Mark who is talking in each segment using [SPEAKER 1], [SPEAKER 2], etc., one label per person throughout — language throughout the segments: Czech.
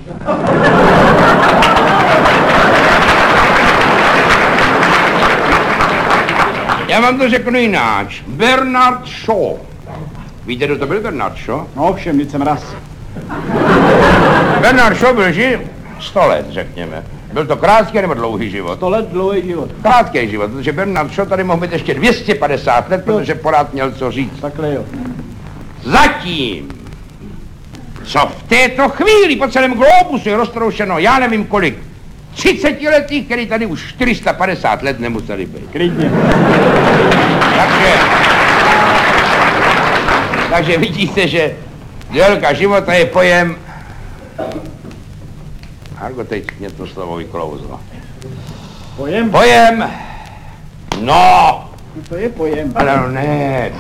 [SPEAKER 1] Já vám to řeknu jináč. Bernard Shaw. Víte, kdo to byl Bernard Shaw?
[SPEAKER 2] No ovšem, teď jsem raz.
[SPEAKER 1] Bernard Shaw byl živ 100 let, řekněme. Byl to krátký nebo dlouhý život?
[SPEAKER 2] 100 let dlouhý život.
[SPEAKER 1] Krátký život, protože Bernard Shaw tady mohl být ještě 250 let, protože pořád měl co říct.
[SPEAKER 2] Takhle jo.
[SPEAKER 1] Zatím, co v této chvíli po celém globusu je roztroušeno, já nevím kolik, 30letých, který tady už 450 let nemuseli být.
[SPEAKER 2] Klidně.
[SPEAKER 1] Takže vidíte, že délka života je pojem... Hargo, teď mě to slovo vyklouzlo.
[SPEAKER 2] Pojem?
[SPEAKER 1] Pojem... No!
[SPEAKER 2] To je pojem.
[SPEAKER 1] Ale no ne.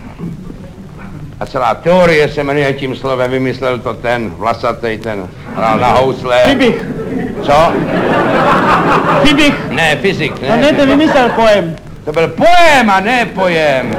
[SPEAKER 1] A celá teorie se jmenuje tím slovem, vymyslel to ten vlasatej, ten hrál na housle.
[SPEAKER 2] Fibich.
[SPEAKER 1] Co?
[SPEAKER 2] Fibich.
[SPEAKER 1] Ne, fyzik, ne.
[SPEAKER 2] No ne, to vymyslel pojem.
[SPEAKER 1] To byl pojem a ne pojem.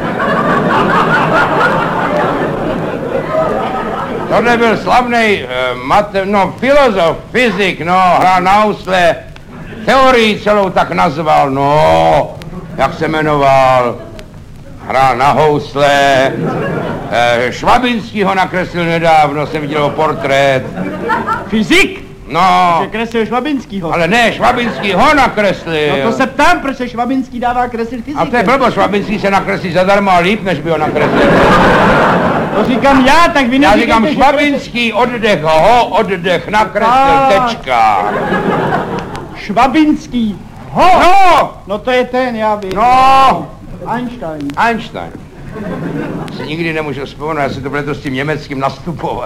[SPEAKER 1] Tohle byl slavnej filozof, fyzik, hrál na housle. Teorii celou tak nazval, jak se jmenoval. Hrál na housle. Švabinský ho nakreslil nedávno, jsem viděl portrét.
[SPEAKER 2] Fyzik?
[SPEAKER 1] No.
[SPEAKER 2] Že kreslil Švabinskýho.
[SPEAKER 1] Ale ne, Švabinský ho nakreslil.
[SPEAKER 2] No to se ptám, proč se Švabinský dává kreslit fyzikem.
[SPEAKER 1] A to je blbost, Švabinský se nakreslí zadarmo a líp, než by ho nakreslil.
[SPEAKER 2] To říkám já, tak vy
[SPEAKER 1] Já říkám Švabinský, oddech, nakreslil, tečka.
[SPEAKER 2] Švabinský. No to je ten, já vím.
[SPEAKER 1] Einstein. Si nikdy nemůžu vzpomenout, já si to bude to s tím německým nastupovat.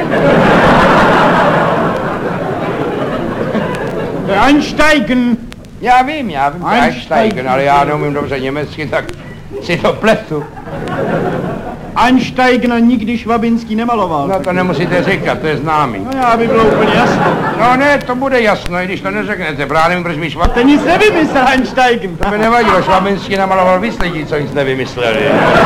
[SPEAKER 2] To je Einsteigen.
[SPEAKER 1] Já vím, Einsteigen, ale já neumím dobře německy, tak si to pletu.
[SPEAKER 2] Einsteigen nikdy Švabinský nemaloval.
[SPEAKER 1] No to nemusíte říkat, to je známý.
[SPEAKER 2] No já by bylo úplně jasno.
[SPEAKER 1] No ne, to bude jasno, i když to neřeknete, právě nevím, proč mi
[SPEAKER 2] Ten nic nevymyslel Einsteigen.
[SPEAKER 1] To by nevadilo, Švabinský namaloval víc lidí, co nic nevymysleli.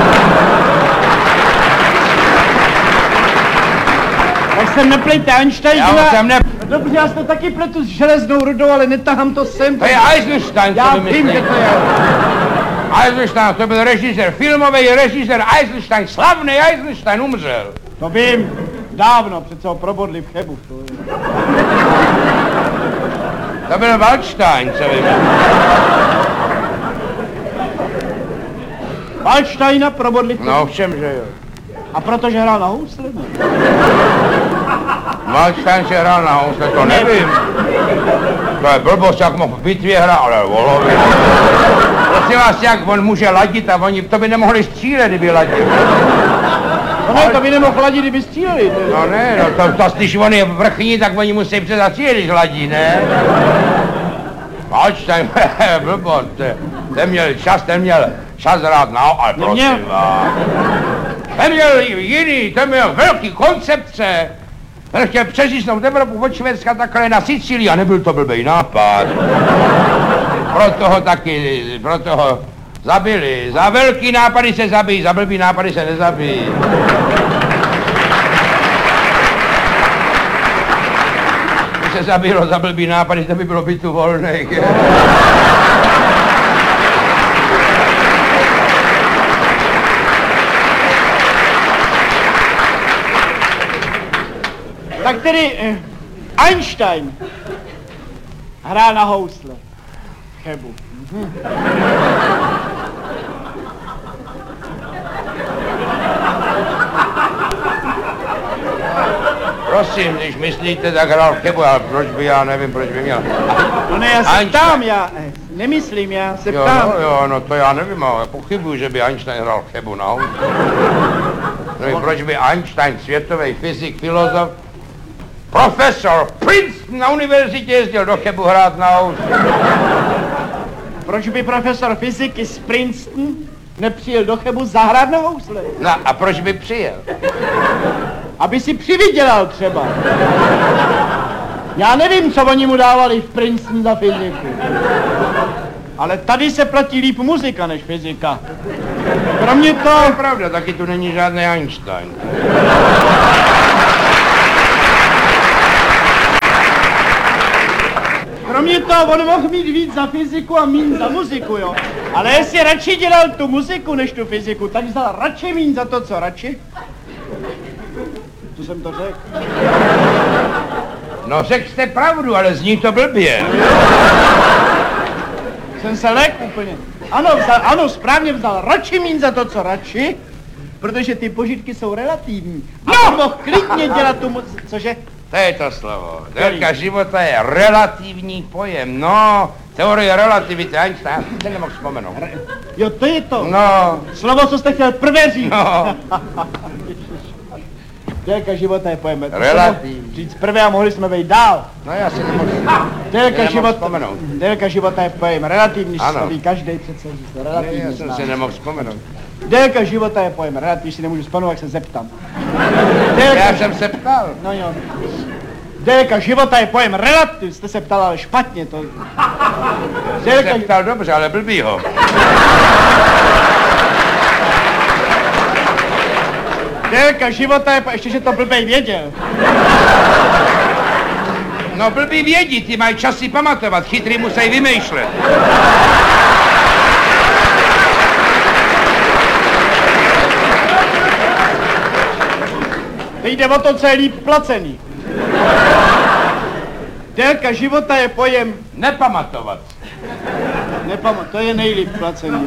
[SPEAKER 2] Tak jsem neplejte Einsteigena.
[SPEAKER 1] Já jsem
[SPEAKER 2] Dobře, já to taky pletu s železnou rudou, ale netahám to sem.
[SPEAKER 1] To je Eisenstein, co vymyslel.
[SPEAKER 2] Já vím, že to je.
[SPEAKER 1] Eisenstein, to byl režisér, filmový režisér Eisenstein, slavný Eisenstein umřel.
[SPEAKER 2] To vím, dávno, přece ho probodli v Chebu.
[SPEAKER 1] To byl Waldstein, co vím.
[SPEAKER 2] Waldsteina probodli v Chebu.
[SPEAKER 1] No všem, že jo.
[SPEAKER 2] A protože hrál na housle, ne?
[SPEAKER 1] Waldstein se hrál na housle, to nevím. To je blbost, jak mohl v bitvě hrát, ale volově. Prosím vás, jak on může ladit a oni, to by nemohli střílet, kdyby ladil.
[SPEAKER 2] No ne, to by nemohl ladit, kdyby stříleli.
[SPEAKER 1] No ne, když on je vrchní, tak oni musí přezastřílet, když ladí, ne? Waldstein, blbost, ten měl čas hrát na ale prosím vás. Ten měl jiný, ten měl velký koncepce. Ten chtěl přeříznout Evropu od Švédska takhle na Sicílii a nebyl to blbej nápad. Proto ho zabili. Za velký nápady se zabijí, za blbý nápady se nezabijí. Když se zabilo za blbý nápady, to by bylo bytu volných.
[SPEAKER 2] Tak tedy Einstein hrál na housle v Chebu.
[SPEAKER 1] Prosím, když myslíte, tak hrál v Chebu, ale proč by, já nevím, proč by měl.
[SPEAKER 2] No ne, já se ptám, já nemyslím, já se ptám.
[SPEAKER 1] No to já nevím, ale pochybuju, že by Einstein hrál v Chebu na housle. Nevím, proč by Einstein, světový fyzik, filozof, profesor Princeton na univerzitě jezdil do Chebu hrát na housle.
[SPEAKER 2] Proč by profesor fyziky z Princeton nepřijel do Chebu zahrát na housle?
[SPEAKER 1] No a proč by přijel?
[SPEAKER 2] Aby si přivydělal třeba. Já nevím, co oni mu dávali v Princeton za fyziku. Ale tady se platí líp muzika než fyzika. Kromě toho...
[SPEAKER 1] To je pravda, taky tu není žádný Einstein.
[SPEAKER 2] Kromě toho, on mohl mít víc za fyziku a míň za muziku, jo. Ale jestli radši dělal tu muziku než tu fyziku, tak vzal radši míň za to, co radši. Co jsem to řekl?
[SPEAKER 1] No řekl jste pravdu, ale zní to blbě.
[SPEAKER 2] Jsem se lek úplně. Ano, správně vzal radši míň za to, co radši, protože ty požitky jsou relativní. A on mohl klidně dělat tu muziku, cože?
[SPEAKER 1] To je to slovo. Délka života je relativní pojem. No, teorie relativity Einstein, já si nemohl vzpomenout.
[SPEAKER 2] Jo, to je to.
[SPEAKER 1] No.
[SPEAKER 2] Slovo, co jste chtěl prvé říct.
[SPEAKER 1] No.
[SPEAKER 2] Délka života je pojem.
[SPEAKER 1] Relativní.
[SPEAKER 2] Říct prvé a mohli jsme vejít dál.
[SPEAKER 1] No já si nemohl vzpomenout.
[SPEAKER 2] Délka života je pojem. Relativní
[SPEAKER 1] Ano.
[SPEAKER 2] sloví, každý přece říct. Relativní
[SPEAKER 1] Já jsem si nemohl vzpomenout.
[SPEAKER 2] Délka života je pojem. Relativní si nemůžu vzpomenout, jak se zeptám.
[SPEAKER 1] Já jsem se ptal.
[SPEAKER 2] No jo. Délka života je pojem relativ. Jste se ptal, ale špatně to.
[SPEAKER 1] Délka... Se ptal dobře, ale blbýho.
[SPEAKER 2] Délka života je, ještě, že to blbej věděl.
[SPEAKER 1] No blbý vědí, ty mají čas si pamatovat, chytrý musí vymýšlet.
[SPEAKER 2] Jde o to, co je líp placený. Délka života je pojem...
[SPEAKER 1] Nepamatovat.
[SPEAKER 2] To je nejlíp placený.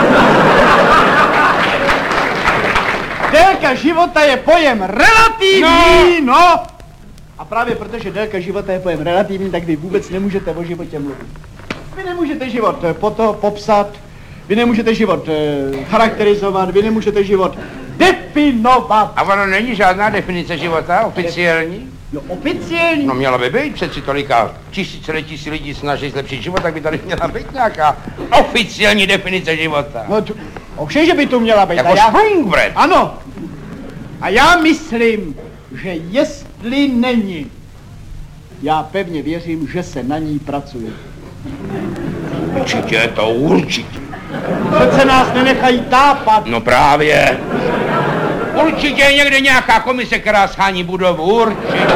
[SPEAKER 2] Délka života je pojem relativní, no! A právě protože délka života je pojem relativní, tak vy vůbec nemůžete o životě mluvit. Vy nemůžete život popsat, vy nemůžete život charakterizovat, vy nemůžete život definovat.
[SPEAKER 1] A ono není žádná definice života oficiální?
[SPEAKER 2] No oficiální?
[SPEAKER 1] No měla by být, přeci tolika tisíciletí si lidí snaží zlepšit život, tak by tady měla být nějaká oficiální definice života.
[SPEAKER 2] No ovšem, že by tu měla být.
[SPEAKER 1] Jako Sprungvred.
[SPEAKER 2] Ano. A já myslím, že jestli není, já pevně věřím, že se na ní pracuje.
[SPEAKER 1] Určitě, to určitě.
[SPEAKER 2] Přece nás nenechají tápat.
[SPEAKER 1] No právě. Určitě je někde nějaká komise, která schání budovu, určitě.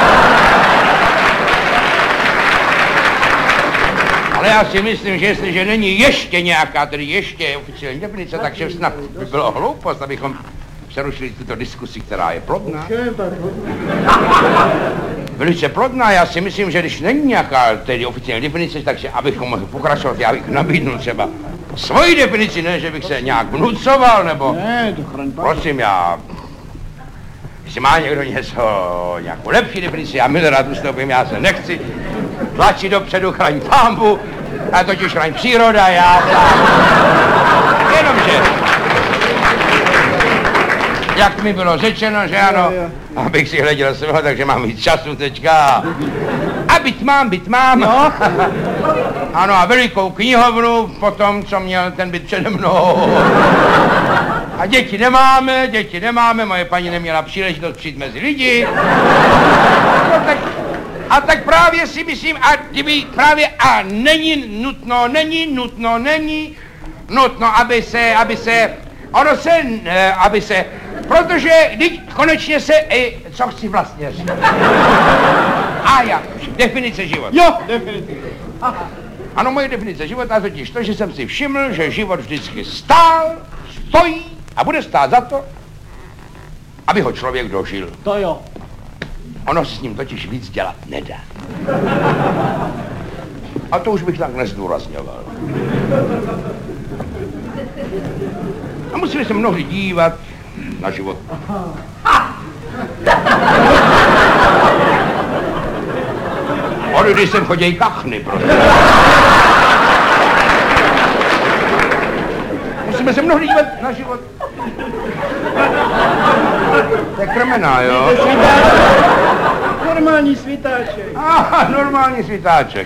[SPEAKER 1] Ale já si myslím, že jestliže není ještě nějaká, tedy ještě oficiální definice, takže snad by bylo hloupost, abychom přerušili tuto diskusi, která je plodná. Velice plodná, já si myslím, že když není nějaká tedy oficiální definice, takže abychom mohli pokračovat, já bych nabídnul třeba svoji definici, ne, že bych se nějak vnucoval, nebo...
[SPEAKER 2] Ne, to chraň pán.
[SPEAKER 1] Prosím, jestli má někdo něco, nějakou lepší definici, já milé rád ustoupím, já se nechci tlačit dopředu, chraň pambu, a totiž chraň příroda, já... Jenomže... Jak mi bylo řečeno, že ano, abych si hleděl svého, takže mám víc času teďka. A byt mám.
[SPEAKER 2] No.
[SPEAKER 1] Ano, a velikou knihovnu po tom, co měl ten byt přede mnou. A děti nemáme, moje paní neměla příležitost přijít mezi lidi. No, tak právě si myslím, není nutno, protože teď konečně co chci vlastně říct. A já, definice života.
[SPEAKER 2] Jo, definitivně.
[SPEAKER 1] Ano, moje definice života je totiž to, že jsem si všiml, že život vždycky stojí a bude stát za to, aby ho člověk dožil.
[SPEAKER 2] To jo.
[SPEAKER 1] Ono se s ním totiž víc dělat nedá. A to už bych tak nezdůrazňoval. A musíme se mnohdy dívat na život. Od když sem chodí kachny, prostě. Musíme se mnohdy dívat na život. To je krmená, jo?
[SPEAKER 2] Normální svítáček.
[SPEAKER 1] Aha, normální svítáček.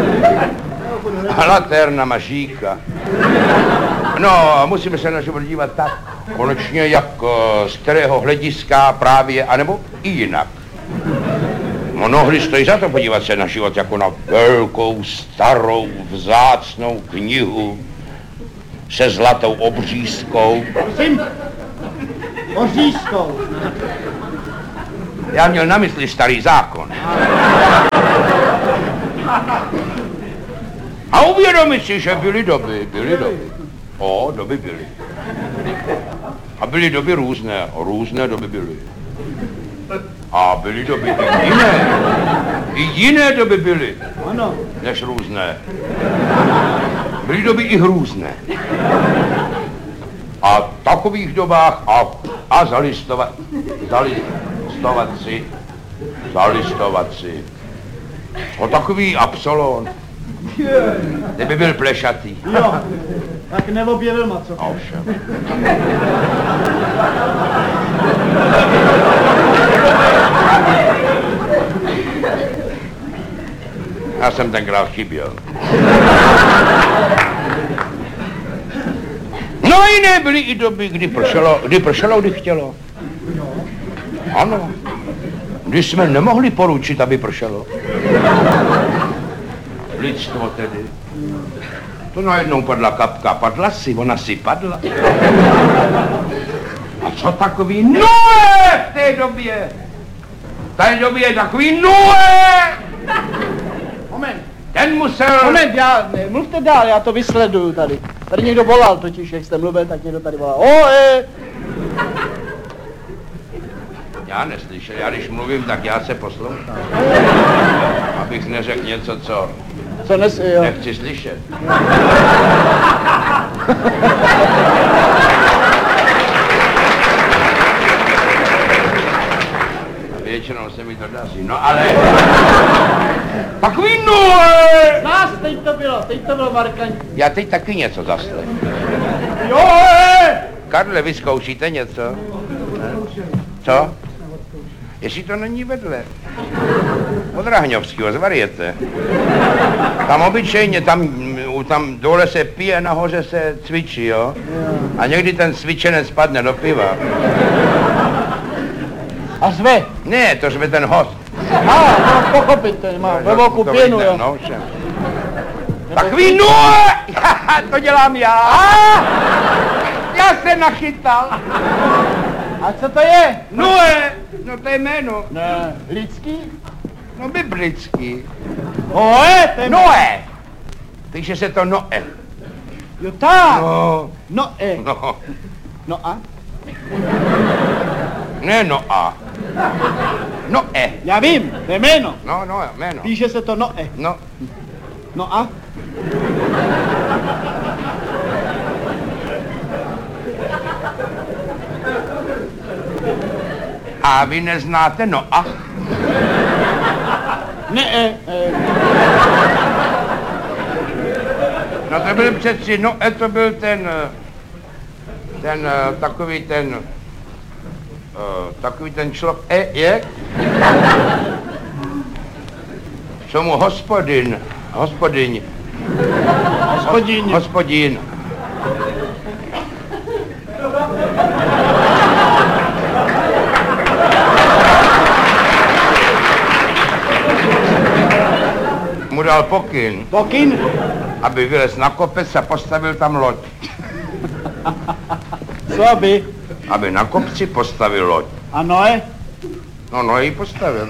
[SPEAKER 1] Laterna mažíka. No, musíme se na život dívat tak, konečně jak z kterého hlediska právě, anebo i jinak. Mnohdy stojí za to podívat se na život jako na velkou, starou, vzácnou knihu se zlatou obřízkou.
[SPEAKER 2] Prosím, obřízkou.
[SPEAKER 1] Já měl na mysli Starý zákon. uvědomit si, že byly doby. O, doby byly. A byly doby různé doby byly. A byly doby i jiné doby byly,
[SPEAKER 2] Ano.
[SPEAKER 1] než různé. Byly doby i hrůzné. A v takových dobách a zalistovat si. O takový Absolon, kdyby byl plešatý.
[SPEAKER 2] Jo, tak neobjevil maco.
[SPEAKER 1] Ovšem. Já jsem tenkrát chyběl. No a jiné byly i doby, kdy pršelo, kdy chtělo. Ano. Když jsme nemohli poručit, aby pršelo. Lidstvo tedy. To najednou padla kapka, padla si, ona si padla. A co takový Noé v té době? V té době je takový Noé!
[SPEAKER 2] Moment.
[SPEAKER 1] Ten musel...
[SPEAKER 2] Moment, mluvte dál, já to vysleduju tady. Tady někdo volal totiž, jak jste mluvil, tak někdo tady volal.
[SPEAKER 1] Já neslyšel, já když mluvím, tak já se poslouchám. Abych neřekl něco, co nechci slyšet. A většinou se mi to daří, no ale... Takový Noé!
[SPEAKER 2] Nás, teď to bylo markantní.
[SPEAKER 1] Já teď taky něco zaslech.
[SPEAKER 2] Jo!
[SPEAKER 1] Karle, vy zkoušíte něco? Co? Jestli to není vedle. Od Rahňovského, z Varieté. Tam obyčejně, tam dole se pije, nahoře se cvičí, jo? A někdy ten cvičenec spadne do piva.
[SPEAKER 2] A zve?
[SPEAKER 1] Ne, to řve ten host.
[SPEAKER 2] No, pochopit, ten má ve voku pěnu, jo.
[SPEAKER 1] No, všem. Takový to dělám já. Já se nachytal.
[SPEAKER 2] A co to je?
[SPEAKER 1] Noé, no to je jméno.
[SPEAKER 2] Ne, lidský?
[SPEAKER 1] No biblický.
[SPEAKER 2] Noé, to je...
[SPEAKER 1] Noé. Píše se to Noé.
[SPEAKER 2] Jo tak.
[SPEAKER 1] No.
[SPEAKER 2] Noé.
[SPEAKER 1] No.
[SPEAKER 2] No a?
[SPEAKER 1] Ne Noa. Noé.
[SPEAKER 2] Já vím, to je jméno.
[SPEAKER 1] No, jméno.
[SPEAKER 2] Píše se to Noé.
[SPEAKER 1] No.
[SPEAKER 2] No a?
[SPEAKER 1] A vy neznáte Noa?
[SPEAKER 2] Ne,
[SPEAKER 1] No to byl přeci, Noé to byl takový ten člověk, co mu hospodin mu dal pokyn, aby vylez na kopec a postavil tam loď.
[SPEAKER 2] Co aby?
[SPEAKER 1] Aby na kopci postavil loď.
[SPEAKER 2] A Noé?
[SPEAKER 1] No, Noé ji postavil.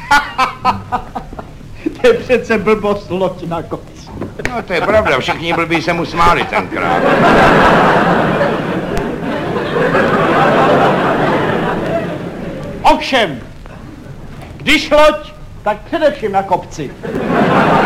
[SPEAKER 2] To je přece blbost, loď na kopci.
[SPEAKER 1] No, to je pravda, všichni blbí se mu smáli tenkrát.
[SPEAKER 2] Ovšem, když loď, tak především na kopci.